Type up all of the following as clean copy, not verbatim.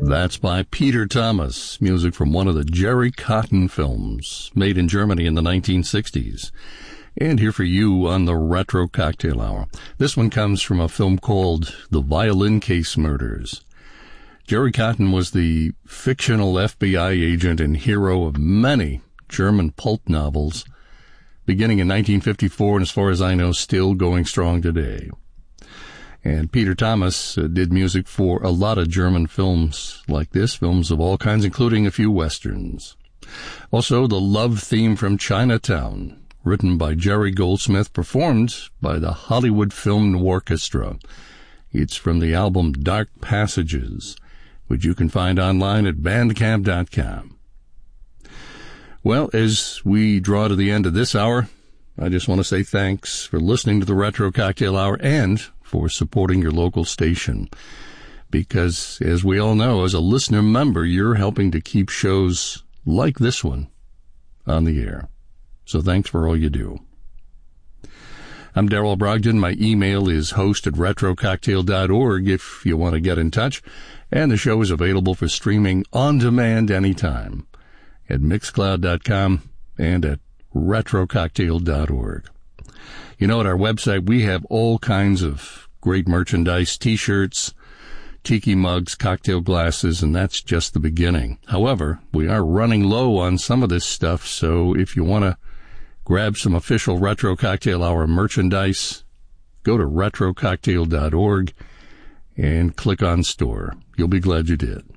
That's by Peter Thomas, music from one of the Jerry Cotton films, made in Germany in the 1960s. And here for you on the Retro Cocktail Hour. This one comes from a film called The Violin Case Murders. Jerry Cotton was the fictional FBI agent and hero of many German pulp novels, beginning in 1954 and, as far as I know, still going strong today. And Peter Thomas did music for a lot of German films like this, films of all kinds, including a few westerns. Also, the love theme from Chinatown, written by Jerry Goldsmith, performed by the Hollywood Film Orchestra. It's from the album Dark Passages, which you can find online at bandcamp.com. Well, as we draw to the end of this hour, I just want to say thanks for listening to the Retro Cocktail Hour and for supporting your local station. Because, as we all know, as a listener member, you're helping to keep shows like this one on the air. So thanks for all you do. I'm Darrell Brogdon. My email is host@retrococktail.org if you want to get in touch. And the show is available for streaming on demand anytime at mixcloud.com and at retrococktail.org. You know, at our website, we have all kinds of great merchandise, T-shirts, tiki mugs, cocktail glasses, and that's just the beginning. However, we are running low on some of this stuff, so if you want to grab some official Retro Cocktail Hour merchandise, go to retrococktail.org and click on store. You'll be glad you did.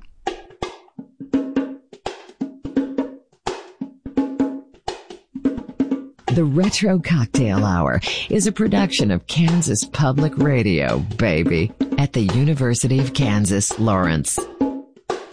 The Retro Cocktail Hour is a production of Kansas Public Radio, baby, at the University of Kansas, Lawrence.